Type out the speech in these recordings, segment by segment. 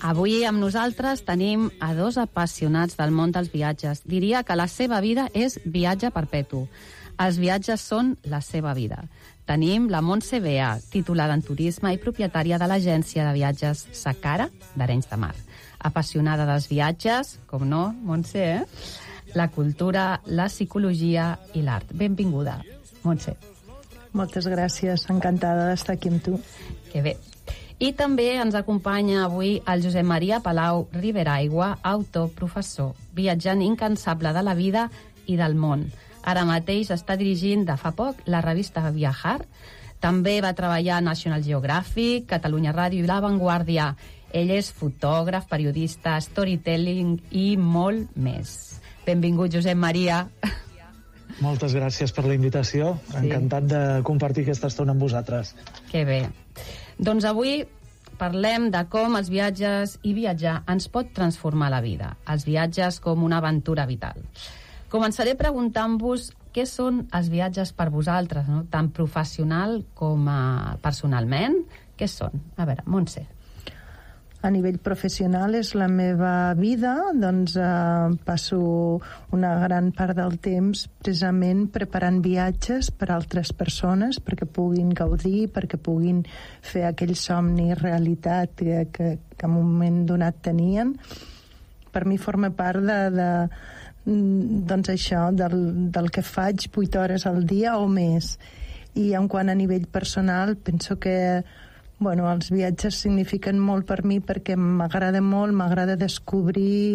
Avui amb nosaltres tenim a dos apassionats del món dels viatges. Diria que la seva vida és viatge perpetu. Els viatges són la seva vida. Tenim la Montse Bea, titulada en turisme i propietària de l'agència de viatges Sacara d'Arenys de Mar. Apassionada dels viatges, com no, Montse, la cultura, la psicologia i l'art. Benvinguda, Montse. Moltes gràcies, encantada d'estar aquí amb tu. Que bé. I també ens acompanya avui el Josep Maria Palau Riberaigua, autor, professor, viatjant incansable de la vida i del món. Ara mateix està dirigint de fa poc la revista Viajar. També va treballar a National Geographic, Catalunya Ràdio i La Vanguardia. Ell és fotògraf, periodista, storytelling i molt més. Benvingut, Josep Maria. Moltes gràcies per la invitació. Sí. Encantat de compartir aquesta estona amb vosaltres. Que bé. Doncs avui parlem de com els viatges i viatjar ens pot transformar la vida. Els viatges com una aventura vital. Començaré preguntant-vos què són els viatges per vosaltres, no? Tant professional com personalment. Què són? A veure, Montse. A nivell professional és la meva vida, doncs passo una gran part del temps precisament preparant viatges per a altres persones perquè puguin gaudir, perquè puguin fer aquell somni realitat que en un moment donat tenien. Per mi forma part doncs això, del que faig 8 hores al dia o més. I en quant a nivell personal, penso que els viatges signifiquen molt per mi perquè m'agrada molt, m'agrada descobrir.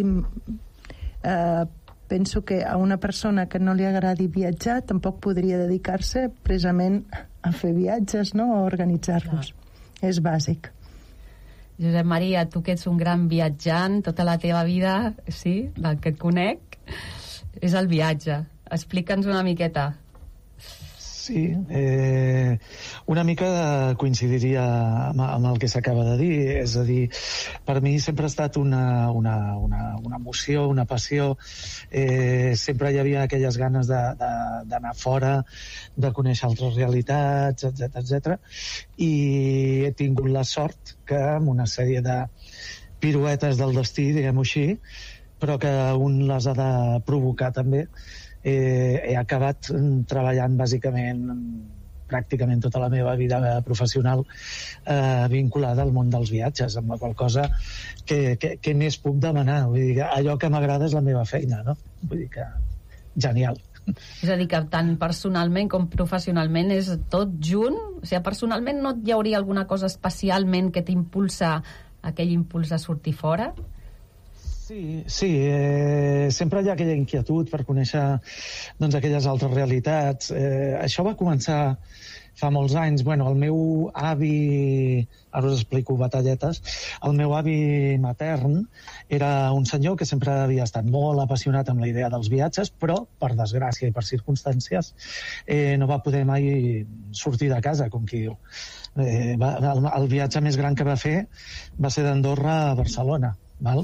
Penso que a una persona que no li agradi viatjar tampoc podria dedicar-se precisament a fer viatges, no? A organitzar-los. És bàsic. Josep Maria, tu que ets un gran viatjant, tota la teva vida, sí, del que et conec, és el viatge. Explica'ns una miqueta. Sí, una mica coincidiria amb el que s'acaba de dir. És a dir, per mi sempre ha estat una emoció, una passió. Sempre hi havia aquelles ganes d'anar fora, de conèixer altres realitats, etc. I he tingut la sort que amb una sèrie de piruetes del destí, diguem-ho així, però que un les ha de provocar també, he acabat treballant bàsicament pràcticament tota la meva vida professional vinculada al món dels viatges, amb la qual cosa que més puc demanar. Vull dir que allò que m'agrada és la meva feina, no? Vull dir que genial. És a dir, que tant personalment com professionalment és tot junt? O sigui, personalment no hi hauria alguna cosa especialment que t'impulsa, aquell impuls de sortir fora? Sí, sempre hi ha aquella inquietud per conèixer aquelles altres realitats. Això va començar fa molts anys. El meu avi, ara us explico batalletes, el meu avi matern era un senyor que sempre havia estat molt apassionat amb la idea dels viatges, però, per desgràcia i per circumstàncies, no va poder mai sortir de casa, com qui diu. El viatge més gran que va fer va ser d'Andorra a Barcelona.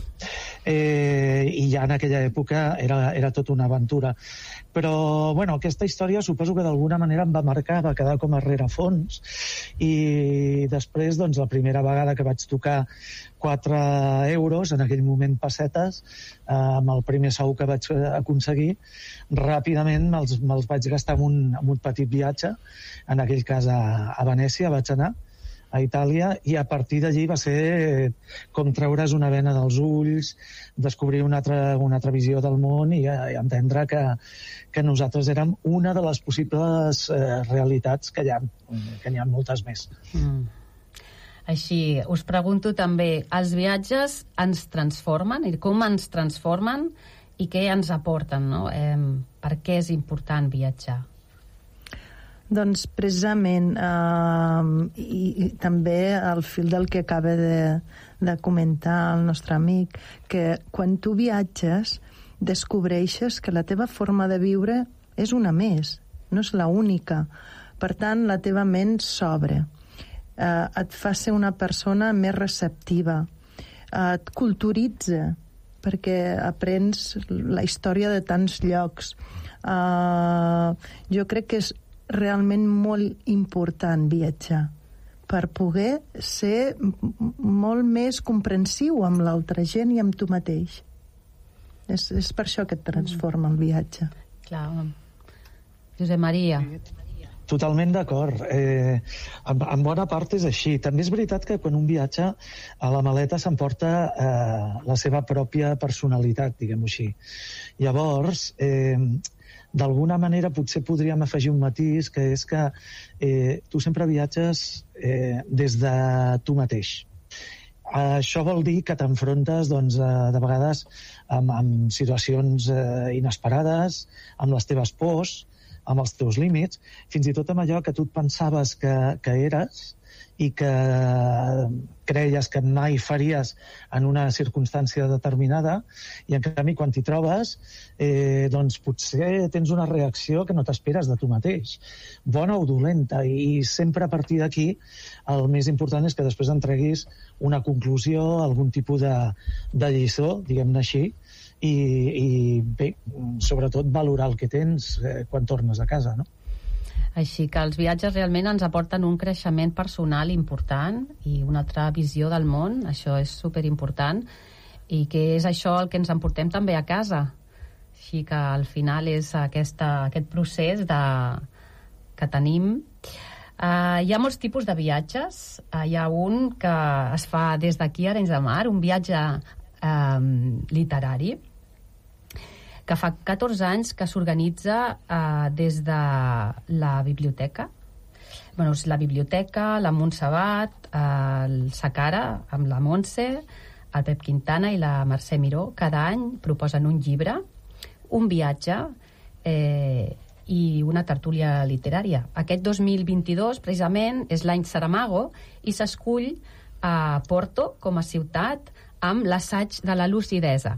I ja en aquella època era tota una aventura, però aquesta història suposo que d'alguna manera em va marcar, va quedar com a rerefons. I després, la primera vegada que vaig tocar 4 euros, en aquell moment pessetes, amb el primer sou que vaig aconseguir, ràpidament me'ls vaig gastar en un petit viatge, en aquell cas a Venècia vaig anar, a Itàlia, i a partir d'allí va ser com treure's una vena dels ulls, descobrir una altra visió del món i entendre que nosaltres érem una de les possibles realitats, que n'hi ha moltes més. Així, us pregunto també, els viatges ens transformen? Com ens transformen i què ens aporten, no? Per què és important viatjar? Doncs precisament, i també al fil del que acaba de comentar el nostre amic, que quan tu viatges descobreixes que la teva forma de viure és una més, no és l'única. Per tant, la teva ment s'obre, et fa ser una persona més receptiva, et culturitza, perquè aprens la història de tants llocs. Jo crec que és realment molt important viatjar, per poder ser molt més comprensiu amb l'altra gent i amb tu mateix. És per això que et transforma el viatge. Clar. Josep Maria. Totalment d'acord. En bona part és així. També és veritat que quan un viatja a la maleta s'emporta la seva pròpia personalitat, diguem-ho així. Llavors, d'alguna manera potser podríem afegir un matís, que és que tu sempre viatges des de tu mateix. Això vol dir que t'enfrontes de vegades amb situacions inesperades, amb les teves pors, amb els teus límits, fins i tot amb allò que tu et pensaves que eres i que creies que mai faries en una circumstància determinada, i en canvi quan t'hi trobes doncs potser tens una reacció que no t'esperes de tu mateix, bona o dolenta, i sempre a partir d'aquí el més important és que després en treguis una conclusió, algun tipus de lliçó, diguem-ne així, i bé, sobretot valorar el que tens quan tornes a casa, no? Així que els viatges realment ens aporten un creixement personal important i una altra visió del món, això és superimportant, i que és això el que ens emportem també a casa. Així que al final és aquest procés que tenim. Hi ha molts tipus de viatges. Hi ha un que es fa des d'aquí a Arenys de Mar, un viatge literari, que fa 14 anys que s'organitza des de la biblioteca. La biblioteca, la Montserrat, el Sacara, amb la Montse, el Pep Quintana i la Mercè Miró. Cada any proposen un llibre, un viatge i una tertúlia literària. Aquest 2022, precisament, és l'any Saramago i s'escull a Porto com a ciutat amb l'assaig de la lucidesa.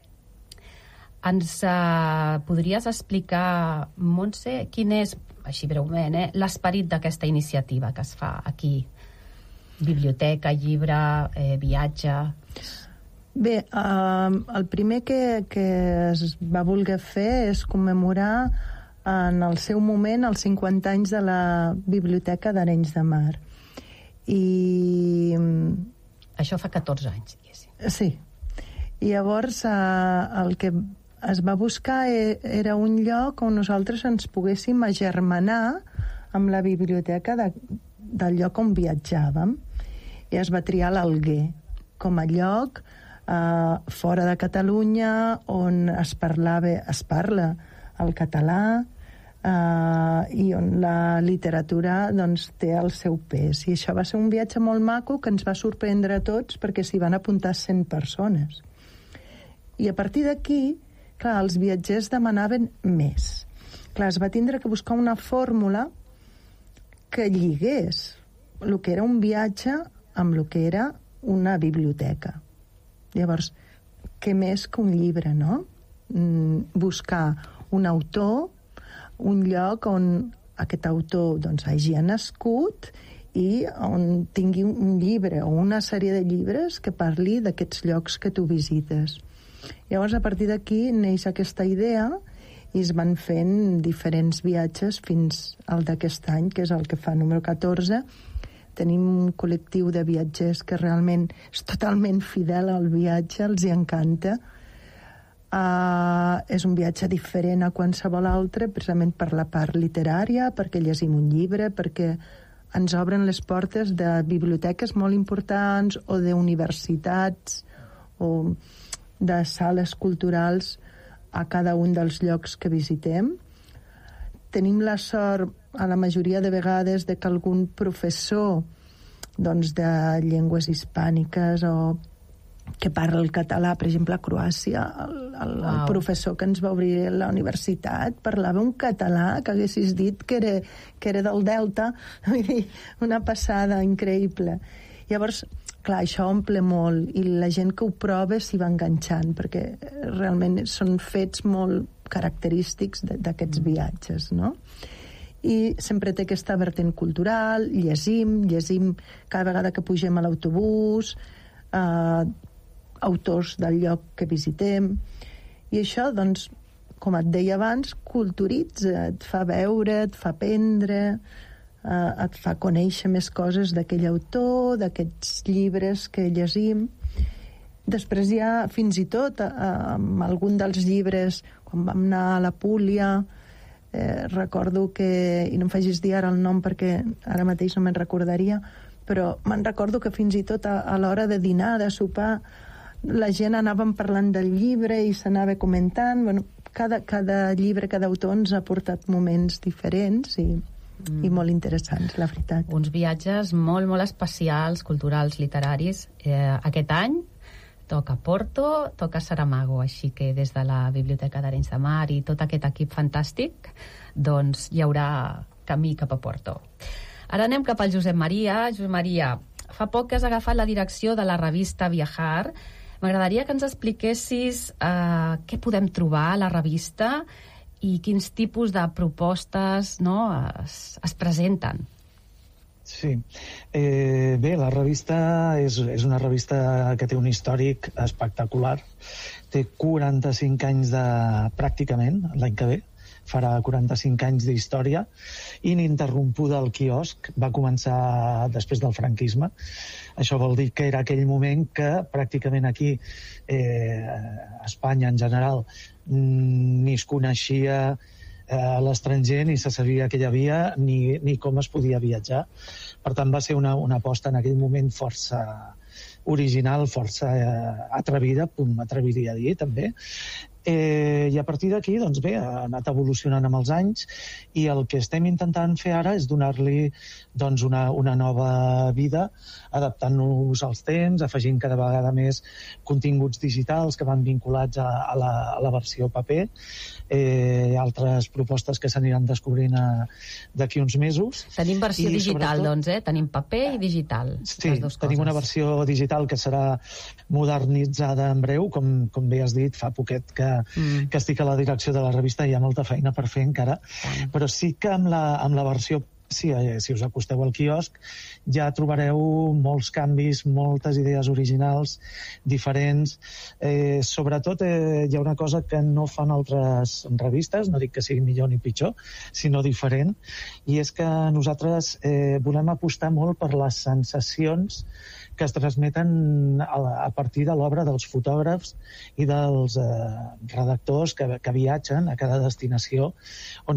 Ens podries explicar, Montse, quin és, així breument, l'esperit d'aquesta iniciativa que es fa aquí? Biblioteca, llibre, viatge... Bé, el primer que es va voler fer és commemorar en el seu moment els 50 anys de la Biblioteca d'Arenys de Mar. I... Això fa 14 anys, diguéssim. Sí. I llavors el que es va buscar era un lloc on nosaltres ens poguéssim agermanar amb la biblioteca del lloc on viatjàvem. I es va triar l'Alguer com a lloc fora de Catalunya on es parla el català i on la literatura doncs, té el seu pes. I això va ser un viatge molt maco que ens va sorprendre a tots perquè s'hi van apuntar 100 persones. I a partir d'aquí, clar, els viatgers demanaven més. Clar, es va tindre que buscar una fórmula que lligués el que era un viatge amb el que era una biblioteca. Llavors, què més que un llibre, no? Buscar un autor, un lloc on aquest autor doncs, hagi nascut i on tingui un llibre o una sèrie de llibres que parli d'aquests llocs que tu visites. Llavors, a partir d'aquí neix aquesta idea i es van fent diferents viatges fins al d'aquest any, que és el que fa número 14. Tenim un col·lectiu de viatgers que realment és totalment fidel al viatge, els hi encanta. És un viatge diferent a qualsevol altre, precisament per la part literària, perquè llegim un llibre, perquè ens obren les portes de biblioteques molt importants o d'universitats o de sales culturals a cada un dels llocs que visitem. Tenim la sort, a la majoria de vegades, de que algun professor doncs, de llengües hispàniques o que parla el català, per exemple, a Croàcia, el professor que ens va obrir la universitat parlava un català que haguessis dit que era del Delta. Vull dir, una passada increïble. Llavors, clar, això omple molt i la gent que ho prova s'hi va enganxant perquè realment són fets molt característics d'aquests viatges, no? I sempre té aquesta vertent cultural, llegim cada vegada que pugem a l'autobús, autors del lloc que visitem, i això, doncs, com et deia abans, culturitza, et fa veure, et fa aprendre, et fa conèixer més coses d'aquell autor, d'aquests llibres que llegim. Després hi ha, fins i tot, amb algun dels llibres, quan vam anar a la Púlia, recordo que, i no em facis dir ara el nom perquè ara mateix no me'n recordaria, però me'n recordo que fins i tot a l'hora de dinar, de sopar, la gent anàvem parlant del llibre i s'anava comentant. Bueno, cada llibre, cada autor ens ha portat moments diferents i molt interessants, la veritat. Uns viatges molt, molt especials, culturals, literaris. Aquest any toca Porto, toca Saramago, així que des de la Biblioteca d'Arenys de Mar i tot aquest equip fantàstic, doncs hi haurà camí cap a Porto. Ara anem cap al Josep Maria. Josep Maria, fa poc que has agafat la direcció de la revista Viajar. M'agradaria que ens expliquessis què podem trobar a la revista i quins tipus de propostes es presenten. Sí. Bé, la revista és una revista que té un històric espectacular. Té 45 anys pràcticament, l'any que ve, farà 45 anys d'història, ininterrompuda al quiosc. Va començar després del franquisme. Això vol dir que era aquell moment que pràcticament aquí, a Espanya en general, ni es coneixia a l'estranger, ni se sabia que hi havia, ni com es podia viatjar. Per tant, va ser una aposta en aquell moment força original, força atrevida, m'atreviria a dir, també. I a partir d'aquí, doncs bé, ha anat evolucionant amb els anys i el que estem intentant fer ara és donar-li doncs, una nova vida, adaptant-nos als temps, afegint cada vegada més continguts digitals que van vinculats a la versió paper, altres propostes que s'aniran descobrint d'aquí uns mesos. Tenim versió digital, doncs, Tenim paper i digital. Sí, tenim una versió digital que serà modernitzada en breu, com bé has dit, fa poquet que estic a la direcció de la revista i hi ha molta feina per fer encara, però sí que amb la versió, si us acosteu al quiosc, ja trobareu molts canvis, moltes idees originals, diferents. Sobretot hi ha una cosa que no fan altres revistes, no dic que sigui millor ni pitjor, sinó diferent, i és que nosaltres volem apostar molt per les sensacions que es transmeten a partir de l'obra dels fotògrafs i dels redactors que viatgen a cada destinació on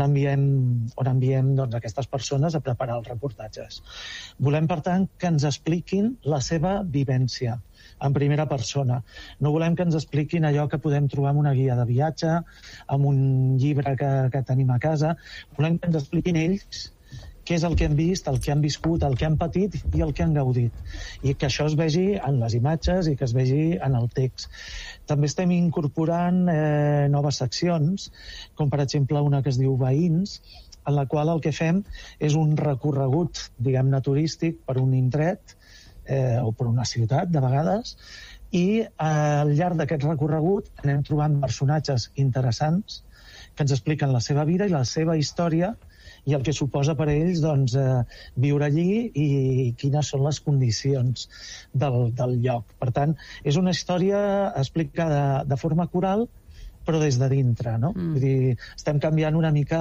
enviem doncs, aquestes persones a preparar els reportatges. Volem, per tant, que ens expliquin la seva vivència en primera persona. No volem que ens expliquin allò que podem trobar en una guia de viatge, en un llibre que tenim a casa. Volem que ens expliquin ells què és el que han vist, el que han viscut, el que han patit i el que han gaudit. I que això es vegi en les imatges i que es vegi en el text. També estem incorporant noves seccions, com per exemple una que es diu Veïns, en la qual el que fem és un recorregut, diguem-ne, turístic per un indret o per una ciutat, de vegades, i al llarg d'aquest recorregut anem trobant personatges interessants que ens expliquen la seva vida i la seva història i el que suposa per a ells doncs, viure allí i quines són les condicions del lloc. Per tant, és una història explicada de forma coral, però des de dintre, no? Vull dir, estem canviant una mica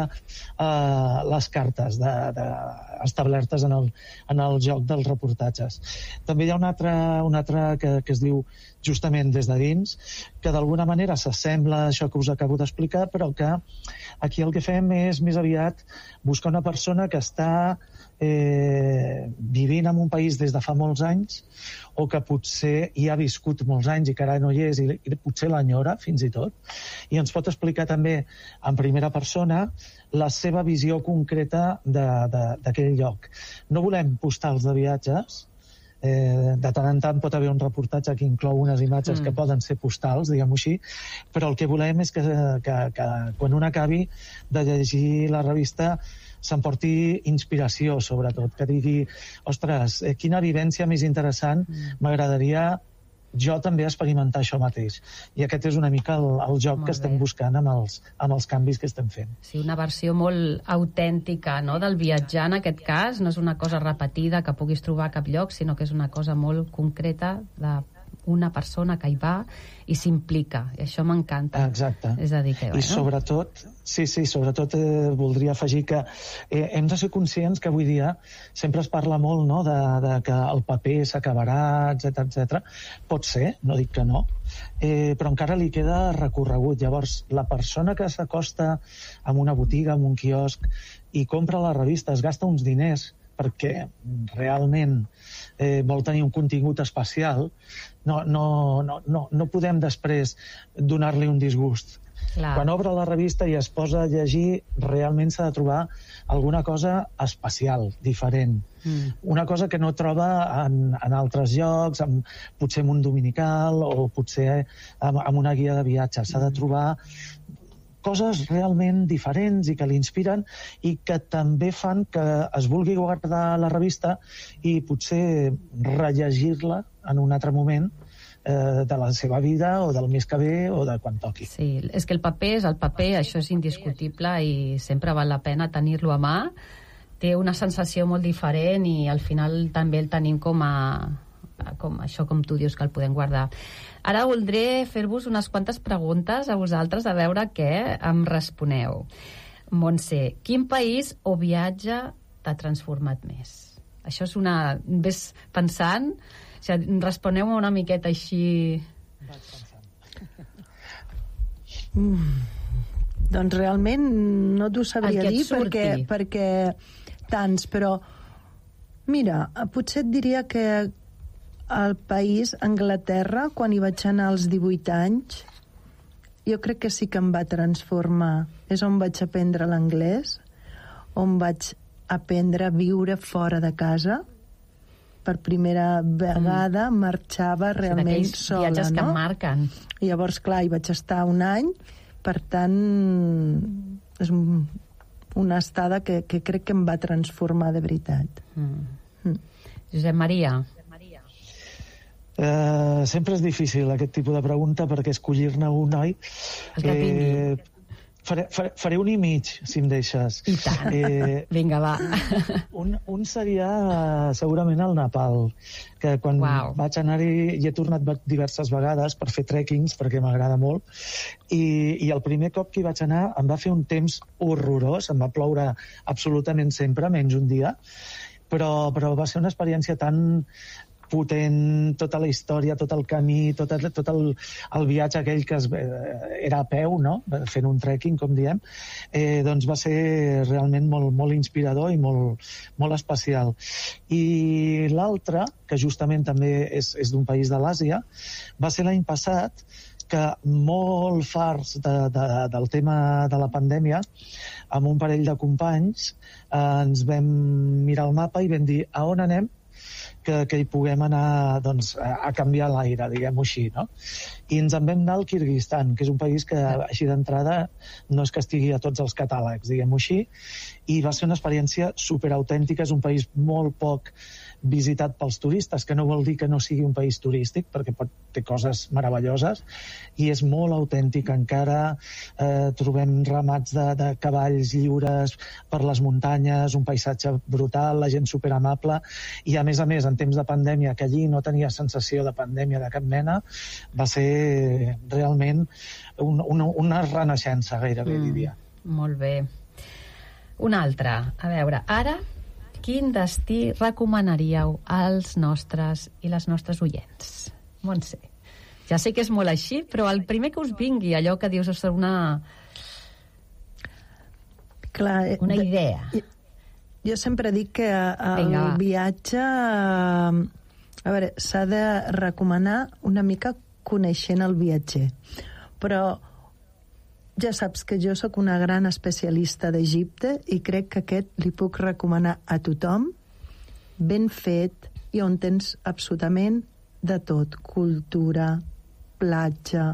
les cartes establertes en el joc dels reportatges. També hi ha una altra que es diu justament des de dins, que d'alguna manera s'assembla a això que us acabo d'explicar, però que aquí el que fem és més aviat buscar una persona que està vivint en un país des de fa molts anys o que potser hi ha viscut molts anys i que ara no hi és i potser l'enyora fins i tot, i ens pot explicar també en primera persona la seva visió concreta d'aquell lloc. No volem postals de viatges, de tant en tant pot haver un reportatge que inclou unes imatges que poden ser postals, diguem-ho així, però el que volem és que quan un acabi de llegir la revista s'emporti inspiració, sobretot, que digui, ostres, quina vivència més interessant, m'agradaria jo també experimentar això mateix. I aquest és una mica el joc que estem buscant amb els canvis que estem fent. Sí, una versió molt autèntica, no?, del viatjar, en aquest cas. No és una cosa repetida que puguis trobar a cap lloc, sinó que és una cosa molt concreta una persona que hi va i s'implica, i això m'encanta. Exacte. És a dir, que, I sobretot, sobretot voldria afegir que hem de ser conscients que avui dia sempre es parla molt, no?, de que el paper s'acabarà, etc. Pot ser, no dic que no, però encara li queda recorregut. Llavors, la persona que s'acosta a una botiga, a un quiosc, i compra la revista, es gasta uns diners perquè realment vol tenir un contingut especial, no podem després donar-li un disgust. Clar. Quan obre la revista i es posa a llegir, realment s'ha de trobar alguna cosa especial, diferent. Una cosa que no troba en altres llocs, potser en un dominical o potser en una guia de viatge. S'ha de trobar coses realment diferents i que l'inspiren i que també fan que es vulgui guardar la revista i potser rellegir-la en un altre moment de la seva vida o del mes que ve o de quan toqui. Sí, és que el paper és el paper, això és indiscutible i sempre val la pena tenir-lo a mà. Té una sensació molt diferent i al final també el tenim com això, com tu dius, que el podem guardar. Ara voldré fer-vos unes quantes preguntes a vosaltres, a veure què em responeu. Montse, quin país o viatge t'ha transformat més? Això és una... Ves pensant? O sigui, responeu una miqueta així... Doncs realment no t'ho sabria dir perquè tants, però mira, potser et diria que al país, Anglaterra, quan hi vaig anar als 18 anys, jo crec que sí que em va transformar. És on vaig aprendre l'anglès, on vaig aprendre a viure fora de casa. Per primera vegada marxava realment sola, viatges que em marquen. I llavors, clar, hi vaig estar un any, per tant, és una estada que crec que em va transformar de veritat. Josep Maria. Sempre és difícil aquest tipus de pregunta perquè escollir-ne un, oi? El que tingui. Faré un i mig, si em deixes. I tant. Vinga, va. Un seria segurament el Nepal, que quan vaig anar-hi hi he tornat diverses vegades per fer trekkings, perquè m'agrada molt, i el primer cop que hi vaig anar em va fer un temps horrorós, em va ploure absolutament sempre, menys un dia, però va ser una experiència tan potent, tota la història, tot el camí, tot el viatge aquell que era a peu, no?, fent un trekking, com diem, doncs va ser realment molt, molt inspirador i molt, molt especial. I l'altre, que justament també és d'un país de l'Àsia, va ser l'any passat, que molt farts del tema de la pandèmia, amb un parell de companys, ens vam mirar el mapa i vam dir a on anem que hi puguem anar, doncs, a canviar l'aire, diguem-ho així, no? I ens en vam anar al Kirguistan, que és un país que així d'entrada no és que estigui a tots els catàlegs, diguem-ho així, i va ser una experiència superautèntica. És un país molt poc visitat pels turistes, que no vol dir que no sigui un país turístic, perquè té coses meravelloses, i és molt autèntic encara. Trobem ramats de cavalls lliures per les muntanyes, un paisatge brutal, la gent superamable, i a més, en temps de pandèmia, que allí no tenia sensació de pandèmia de cap mena, va ser realment una renaixença, gairebé, diria. Molt bé. Un altre. A veure, ara, quin destí recomanaríeu als nostres i les nostres oients? Montse. Ja sé que és molt així, però el primer que us vingui, allò que dius, és una idea. Jo sempre dic que el viatge, a veure, s'ha de recomanar una mica coneixent el viatger. Però ja saps que jo sóc una gran especialista d'Egipte i crec que aquest li puc recomanar a tothom, ben fet, i on tens absolutament de tot: cultura, platja,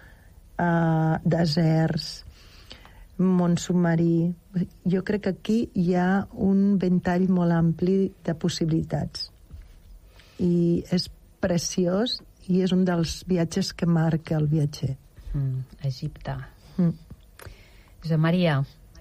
deserts, món submarí. Jo crec que aquí hi ha un ventall molt ampli de possibilitats. I és preciós i és un dels viatges que marca el viatger. Egipte. Josep Maria.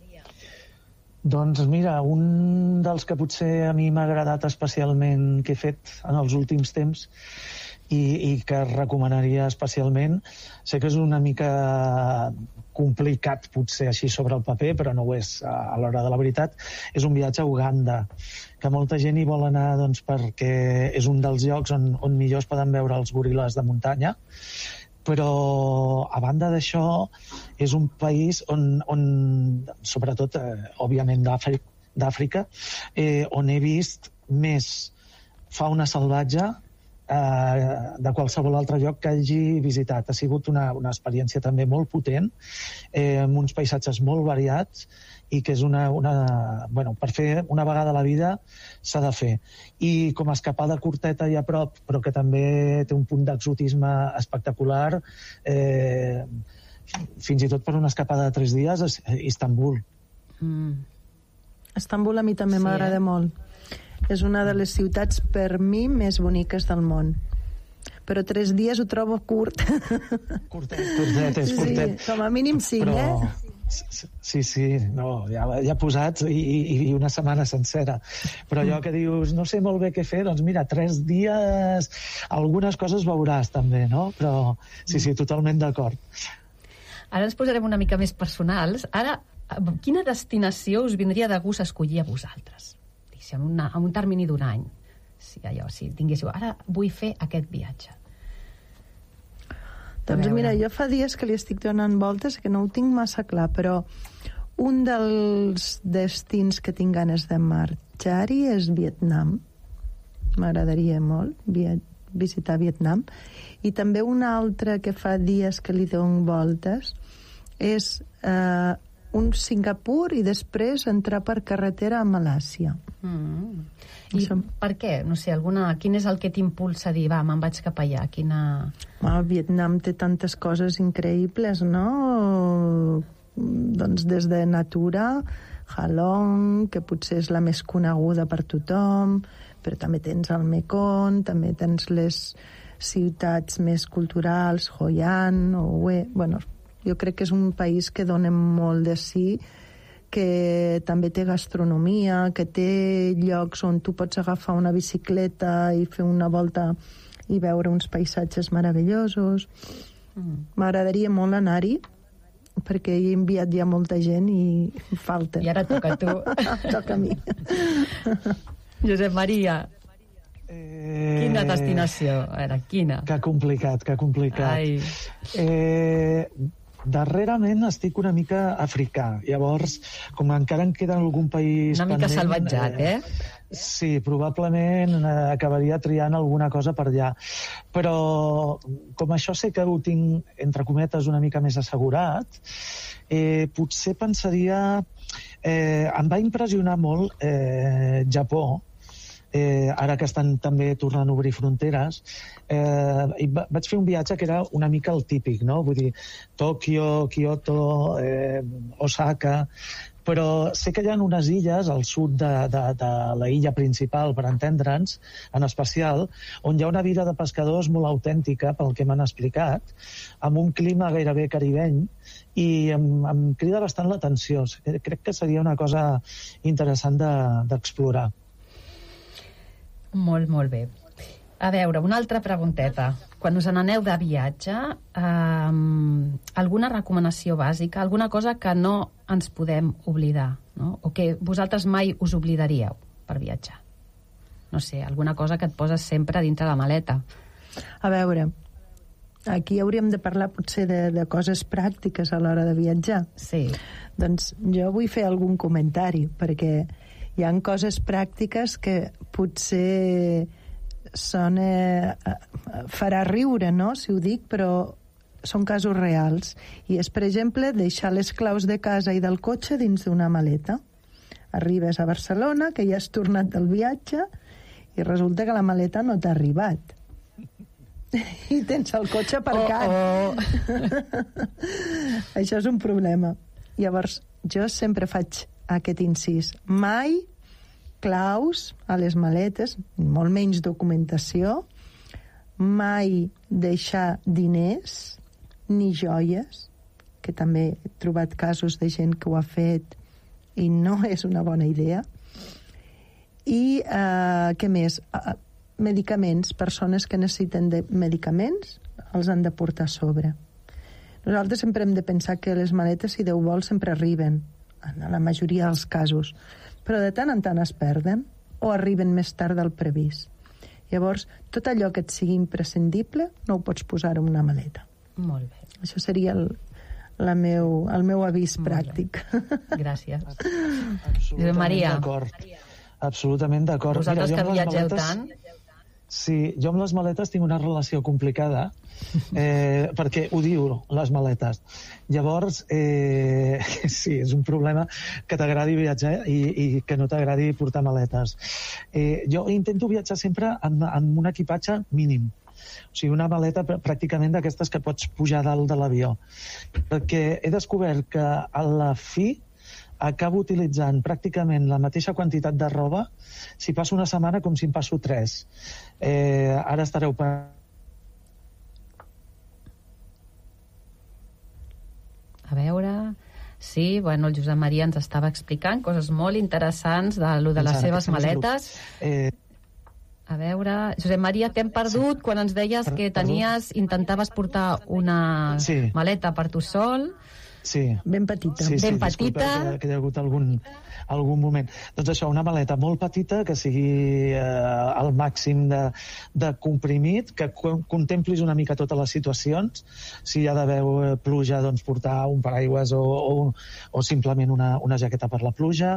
Doncs mira, un dels que potser a mi m'ha agradat especialment, que he fet en els últims temps, i que recomanaria especialment. Sé que és una mica complicat, potser així sobre el paper, però no ho és a l'hora de la veritat. És un viatge a Uganda, que molta gent hi vol anar doncs, perquè és un dels llocs on millor es poden veure els goril·les de muntanya, però a banda d'això és un país on sobretot, òbviament d'Àfrica, on he vist més fauna salvatge de qualsevol altre lloc que hagi visitat. Ha sigut una experiència també molt potent, amb uns paisatges molt variats, i que és bueno, per fer una vegada a la vida s'ha de fer. I com a escapada curteta i a prop, però que també té un punt d'exotisme espectacular, fins i tot per una escapada de 3 dies, a Istanbul. Istanbul a mi també m'agrada molt. És una de les ciutats, per mi, més boniques del món. Però 3 dies ho trobo curt. Curtet, és curtet. Sí, com a mínim 5, però... Sí, no, ja posats i una setmana sencera. Però allò que dius, no sé molt bé què fer, doncs mira, 3 dies, algunes coses veuràs també, no? Però sí, totalment d'acord. Ara ens posarem una mica més personals. Ara, quina destinació us vindria de gust escollir a vosaltres? En un termini d'1 any. Si tinguéssiu, ara vull fer aquest viatge. Doncs mira, jo fa dies que li estic donant voltes, que no ho tinc massa clar, però un dels destins que tinc ganes de marxar-hi és Vietnam. M'agradaria molt visitar Vietnam. I també un altre que fa dies que li dono voltes és un Singapur i després entrar per carretera a Malàisia. I per què? No sé, quin és el que t'impulsa a dir, va, me'n vaig cap allà? Vietnam té tantes coses increïbles, no? Doncs des de natura, Halong, que potser és la més coneguda per tothom, però també tens el Mekong, també tens les ciutats més culturals, Hoi An, o Hue... Bueno, jo crec que és un país que dona molt de sí, que també té gastronomia, que té llocs on tu pots agafar una bicicleta i fer una volta i veure uns paisatges meravellosos. M'agradaria molt anar-hi, perquè he enviat ja molta gent i falta. I ara toca a tu. Toca a mi. Josep Maria, quina destinació? A veure, quina? Que complicat. Ai. Darrerament estic una mica africà. Llavors, com encara em queda algun país una mica salvatjat, Sí, probablement acabaria triant alguna cosa per allà. Però com això sé que ho tinc, entre cometes, una mica més assegurat, potser pensaria... em va impressionar molt Japó, ara que estan també tornant a obrir fronteres, i vaig fer un viatge que era una mica el típic, no? Vull dir, Tòquio, Kyoto, Osaka, però sé que hi ha unes illes al sud de la illa principal, per entendre'ns, en especial, on hi ha una vida de pescadors molt autèntica, pel que m'han explicat, amb un clima gairebé caribeny, i em crida bastant l'atenció. Crec que seria una cosa interessant d'explorar. Molt, molt bé. A veure, una altra pregunteta. Quan us n'aneu de viatge, alguna recomanació bàsica, alguna cosa que no ens podem oblidar, no? O que vosaltres mai us oblidaríeu per viatjar? No sé, alguna cosa que et poses sempre dintre la maleta. A veure, aquí hauríem de parlar potser de coses pràctiques a l'hora de viatjar. Sí. Doncs jo vull fer algun comentari, perquè hi ha coses pràctiques que potser farà riure, no?, si ho dic, però són casos reals. I és, per exemple, deixar les claus de casa i del cotxe dins d'una maleta. Arribes a Barcelona, que ja has tornat del viatge, i resulta que la maleta no t'ha arribat. I tens el cotxe aparcat. Això és un problema. Llavors, jo sempre faig aquest incís. Mai claus a les maletes, molt menys documentació, mai deixar diners ni joies, que també he trobat casos de gent que ho ha fet i no és una bona idea. I què més? medicaments, persones que necessiten de medicaments, els han de portar a sobre. Nosaltres sempre hem de pensar que les maletes, si Déu vol, sempre arriben, en la majoria dels casos, però de tant en tant es perden o arriben més tard del previst. Llavors, tot allò que et sigui imprescindible no ho pots posar en una maleta. Molt bé. Això seria el meu avís pràctic. Gràcies. Absolutament Maria. d'acord. Absolutament d'acord. Vosaltres que viatgeu tant... Sí, jo amb les maletes tinc una relació complicada, perquè odio les maletes. Llavors, sí, és un problema que t'agradi viatjar i que no t'agradi portar maletes. Jo intento viatjar sempre amb un equipatge mínim. O sigui, una maleta pràcticament d'aquestes que pots pujar dalt de l'avió. Perquè he descobert que a la fi acabo utilitzant pràcticament la mateixa quantitat de roba si passo una setmana com si en passo 3. Ara estareu A veure... Sí, bueno, el Josep Maria ens estava explicant coses molt interessants de les seves maletes. A veure... Josep Maria, t'hem perdut quan ens deies que intentaves portar una maleta per tu sol. Sí. Ben petita. Sí, ben petita. Que hi ha hagut algun moment. Doncs això, una maleta molt petita, que sigui al màxim de comprimit, que contemplis una mica totes les situacions. Si hi ha d'haver pluja, doncs portar un paraigües o simplement una jaqueta per la pluja.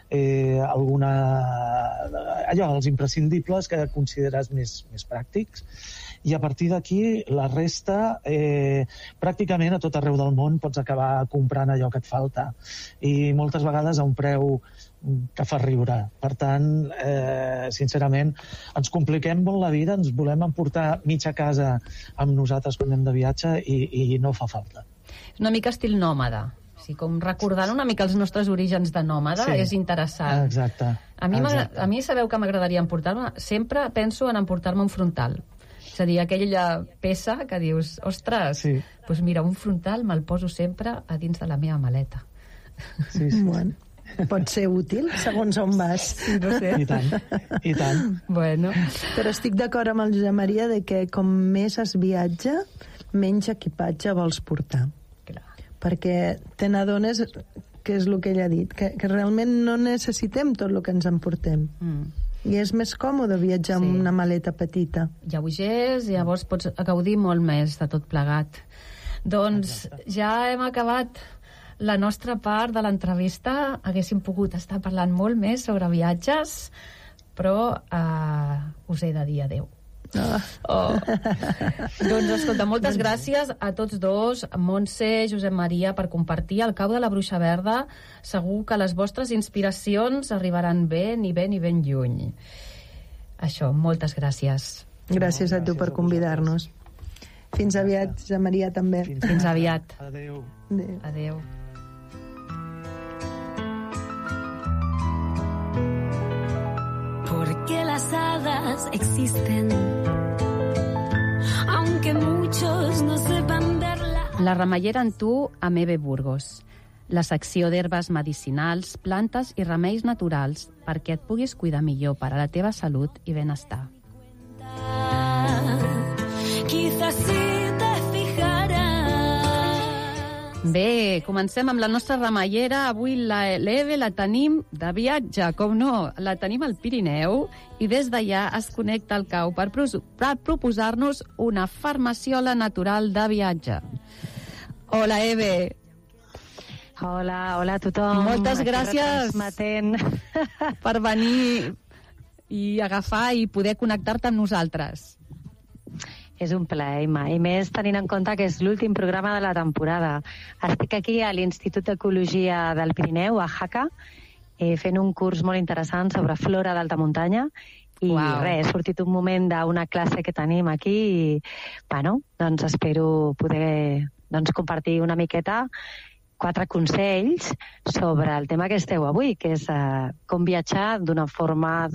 Els imprescindibles que consideres més pràctics. I a partir d'aquí, la resta, pràcticament a tot arreu del món pots acabar comprant allò que et falta. I moltes vegades a un preu que fa riure. Per tant, sincerament, ens compliquem molt la vida, ens volem emportar mitja casa amb nosaltres quan anem de viatge i no fa falta. És una mica estil nòmada. Sí, com recordant una mica els nostres orígens de nòmada, és interessant. Exacte. A mi sabeu que m'agradaria emportar-me? Sempre penso en emportar-me un frontal. És a dir, aquella peça que dius, ostres, doncs mira, un frontal me'l poso sempre a dins de la meva maleta. Sí. Bueno, pot ser útil, segons on vas. Sí, no sé. I tant. Bueno. Però estic d'acord amb el Josep Maria de que com més es viatja, menys equipatge vols portar. Clar. Perquè te n'adones, que és el que ell ha dit, que realment no necessitem tot el que ens emportem. I és més còmode viatjar amb una maleta petita. Lleugers, llavors pots gaudir molt més de tot plegat. Doncs ja hem acabat la nostra part de l'entrevista. Haguéssim pogut estar parlant molt més sobre viatges, però us he de dir adéu. Doncs escolta, moltes gràcies a tots dos, Montse, Josep Maria, per compartir el Cau de la Bruixa Verda. Segur que les vostres inspiracions arribaran ben i ben lluny. Això, moltes gràcies. Gràcies a tu per convidar-nos. Fins aviat, Josep Maria, també. Fins aviat. Adéu. Adéu. Porque las hadas existen, aunque muchos no sepan verla. La remeiera en tu, amb Eve Burgos. La secció d'herbes medicinals, plantes i remeis naturals perquè et puguis cuidar millor per a la teva salut i benestar. Quizás si te fijaràs. Bé, comencem amb la nostra remeiera. Avui l'Eve la tenim de viatge, com no, la tenim al Pirineu i des d'allà es connecta al Cau per proposar-nos una farmaciola natural de viatge. Hola, Eve. Hola a tothom. Moltes gràcies per venir i agafar i poder connectar-te amb nosaltres. És un plaer, Imma, i més tenint en compte que és l'últim programa de la temporada. Estic aquí a l'Institut d'Ecologia del Pirineu, a Jaca, fent un curs molt interessant sobre flora d'alta muntanya i res, he sortit un moment d'una classe que tenim aquí i, bueno, doncs espero poder compartir una miqueta 4 consells sobre el tema que esteu avui, que és com viatjar d'una forma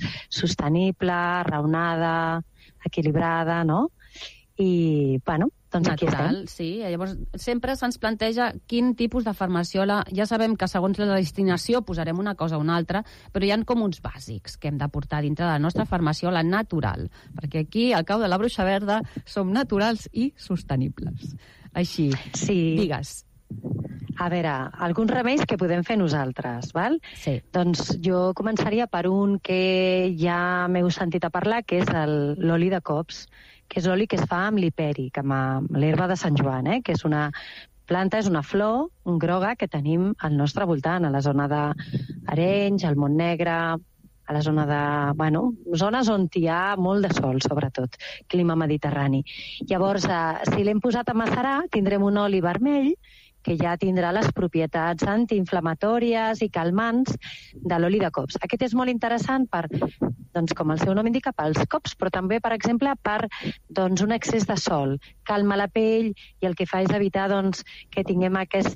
sostenible, raonada, equilibrada, no? I, bueno, Doncs aquí natural, sí. Llavors, sempre se'ns planteja quin tipus de farmaciola. Ja sabem que segons la destinació posarem una cosa o una altra, però hi ha com uns bàsics que hem de portar dintre de la nostra farmaciola natural, perquè aquí, al cau de la Bruixa Verda, som naturals i sostenibles. Així, Sí. digues. A veure, alguns remeis que podem fer nosaltres, val? Sí. Doncs jo començaria per un que ja m'heu sentit a parlar, que és l'oli de cops, que és l'oli que es fa amb l'hipèric, amb l'herba de Sant Joan, que és una planta, és una flor groga que tenim al nostre voltant, a la zona d'Arenys, al Montnegre, a la zona de... Bueno, zones on hi ha molt de sol, sobretot, clima mediterrani. Llavors, si l'hem posat a macerar, tindrem un oli vermell que ja tindrà les propietats antiinflamatòries i calmants de l'oli de cops. Aquest és molt interessant per, doncs, com el seu nom indica, pels cops, però també, per exemple, per un excés de sol. Calma la pell i el que fa és evitar que tinguem aquest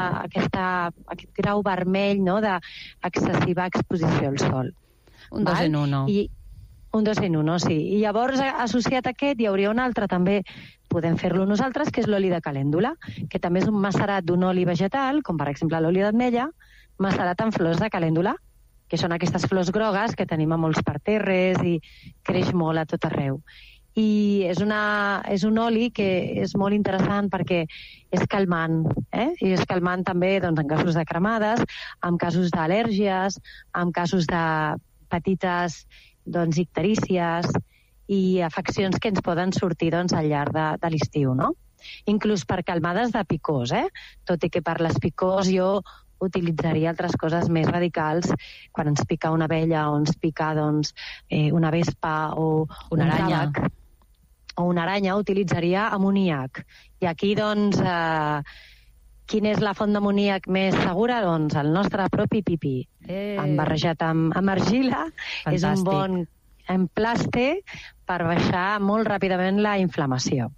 grau vermell, no?, d'excessiva exposició al sol. Un dos en uno. Un dos en uno, sí. I llavors, associat a aquest, hi hauria un altre, també podem fer-lo nosaltres, que és l'oli de calèndula, que també és un macerat d'un oli vegetal, com per exemple l'oli d'ametlla, macerat amb flors de calèndula, que són aquestes flors grogues que tenim a molts parterres i creix molt a tot arreu. I és un oli que és molt interessant perquè és calmant, i és calmant també en casos de cremades, en casos d'al·lèrgies, en casos de petites icterícies i afeccions que ens poden sortir al llarg de l'estiu, no? Inclús per calmades de picors, tot i que per les picors jo utilitzaria altres coses més radicals quan ens pica una abella o ens pica una vespa o una aranya. O una aranya, utilitzaria amoníac. I aquí, quina és la font d'amoníac més segura? Doncs el nostre propi pipí. Barrejat amb argila. Fantàstic. És un bon emplaste per baixar molt ràpidament la inflamació.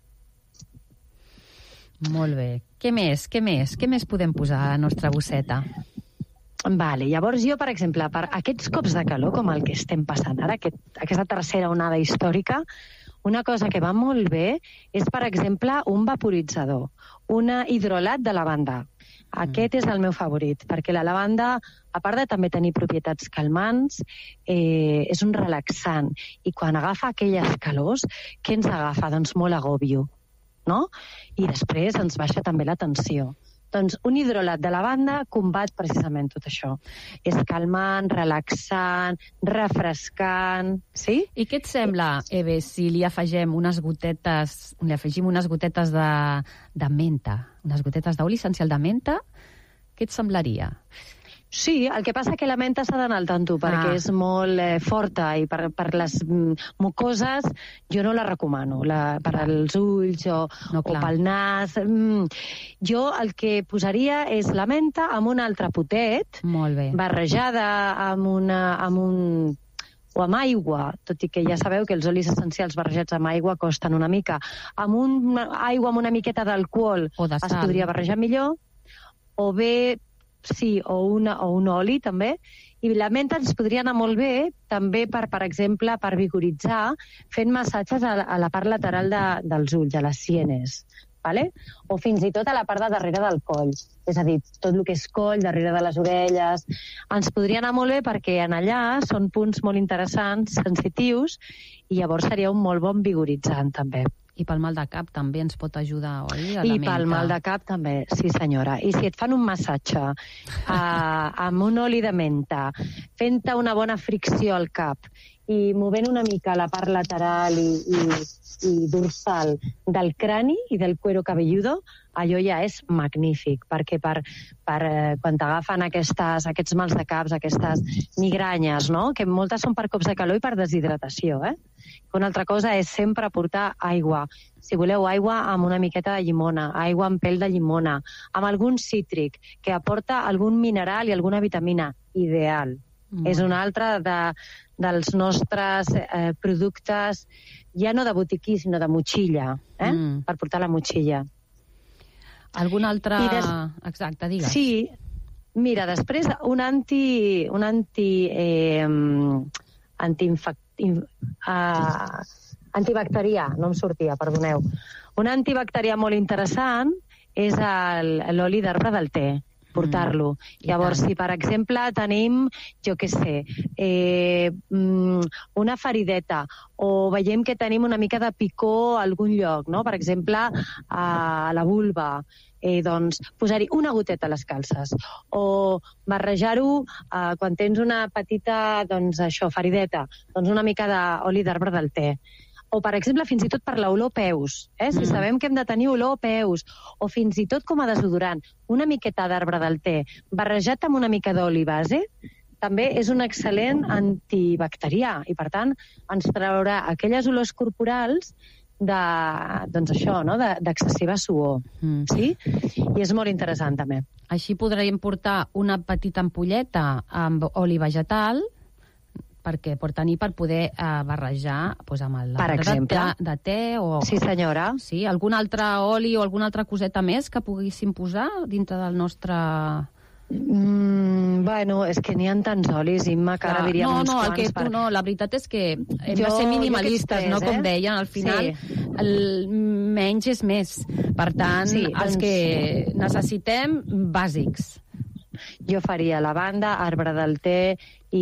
Molt bé. Què més? Què més podem posar a la nostra bosseta? Vale, llavors jo, per exemple, per aquests cops de calor, com el que estem passant ara, aquesta tercera onada històrica, una cosa que va molt bé és, per exemple, un vaporitzador, un hidrolat de lavanda. Aquest és el meu favorit, perquè la lavanda, a part de també tenir propietats calmants, és un relaxant. I quan agafa aquelles calors, què ens agafa? Doncs molt agòbio, no? I després ens baixa també la tensió. Doncs un hidrolat de lavanda combat precisament tot això. És calmant, relaxant, refrescant, sí? I què et sembla, Eve, si li afegim unes gotetes de menta, unes gotetes d'oli essencial de menta? Què et semblaria? Sí, el que passa que la menta s'ha d'anar al tanto, perquè és molt forta i per les mucoses jo no la recomano, per als ulls o pel nas. Jo el que posaria és la menta amb un altre potet, barrejada o amb aigua, tot i que ja sabeu que els olis essencials barrejats amb aigua costen una mica. Amb aigua amb una miqueta d'alcohol es podria barrejar millor, o bé sí, o un oli també, i la menta ens podria anar molt bé també per exemple, per vigoritzar, fent massatges a la part lateral dels ulls, a les sienes, vale? O fins i tot a la part de darrere del coll, és a dir, tot el que és coll, darrere de les orelles, ens podria anar molt bé perquè en allà són punts molt interessants, sensitius, i llavors seria un molt bon vigoritzant també. I pel mal de cap també ens pot ajudar, oi? I pel mal de cap també, sí senyora. I si et fan un massatge amb un oli de menta, fent-te una bona fricció al cap i movent una mica la part lateral i dorsal del crani i del cuero cabelludo, allò ja és magnífic, perquè per quan t'agafen aquests mals de caps, aquestes migranyes, no? Que moltes són per cops de calor i per deshidratació, Una altra cosa és sempre portar aigua. Si voleu aigua amb una miqueta de llimona, aigua amb pèl de llimona, amb algun cítric que aporta algun mineral i alguna vitamina, ideal. És un altre dels nostres productes, ja no de botiquí, sinó de motxilla, per portar la motxilla. Algun altre... Exacte, digues. Sí, mira, després un Antibacterià, no em sortia, perdoneu. Un antibacterià molt interessant és l'oli d'arbre del te, portar-lo. Llavors, si per exemple tenim, jo què sé, una ferideta o veiem que tenim una mica de picor a algun lloc, no? Per exemple, a la vulva, doncs posar-hi una goteta a les calces o barrejar-ho quan tens una petita, doncs això, ferideta, doncs una mica d'oli d'arbre del te. O, per exemple, fins i tot per l'olor peus. Si sabem que hem de tenir olor peus, o fins i tot com a desodorant, una miqueta d'arbre del te, barrejat amb una mica d'oli base, també és un excel·lent antibacterià i, per tant, ens traurà aquelles olors corporals doncs això, no? D'excessiva suor. Sí? I és molt interessant, també. Així podríem portar una petita ampolleta amb oli vegetal, perquè per poder barrejar amb l'arbre de te o... Sí, senyora. Sí, algun altre oli o alguna altra coseta més que poguéssim posar dintre del nostre... Bueno, és que n'hi ha tants olis, Imma, que ara diríem uns quants. La veritat és que hem de ser minimalistes, no? Com deien, al final el menys és més. Per tant, els que necessitem, bàsics. Jo faria lavanda, arbre del te i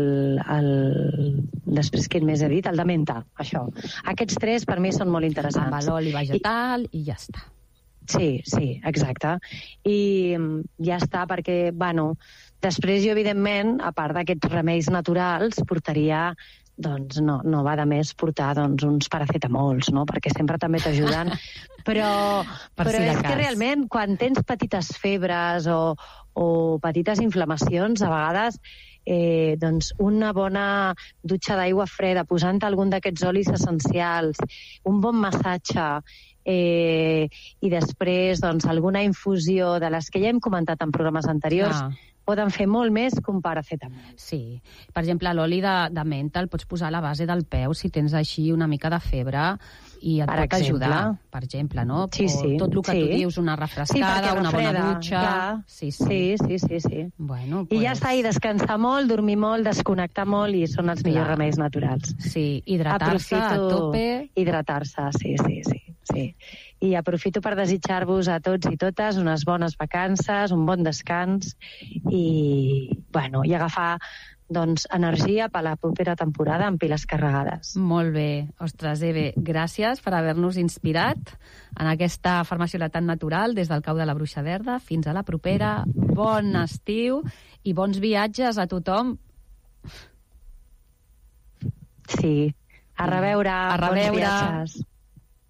després què més he dit? El de menta, això. Aquests tres per mi són molt interessants. Amb l'oli vegetal i ja està. Sí, exacte. I ja està, perquè, després jo, evidentment, a part d'aquests remeis naturals, portaria, doncs, no va de més portar, uns paracetamols, no?, perquè sempre també t'ajuden. Però és que realment, quan tens petites febres o petites inflamacions, a vegades, doncs una bona dutxa d'aigua freda, posant algun d'aquests olis essencials, un bon massatge, i després doncs, alguna infusió de les que ja hem comentat en programes anteriors, poden fer molt més que un paracetamol. Sí. Per exemple, l'oli de menta el pots posar a la base del peu si tens així una mica de febre i et pot ajudar, per exemple, no? Sí. Tot el que tu dius, una refrescada, una bona dutxa... Sí. Bueno, I ja està, i descansar molt, dormir molt, desconnectar molt, i són els millors remeis naturals. Sí, hidratar-se a tope... Hidratar-se, sí. I aprofito per desitjar-vos a tots i totes unes bones vacances, un bon descans i agafar energia per la propera temporada amb piles carregades. Molt bé. Ostres, Eve, gràcies per haver-nos inspirat en aquesta farmacioletat natural des del cau de la Bruixa Verda. Fins a la propera. Bon estiu i bons viatges a tothom. Sí. A reveure. Bons viatges.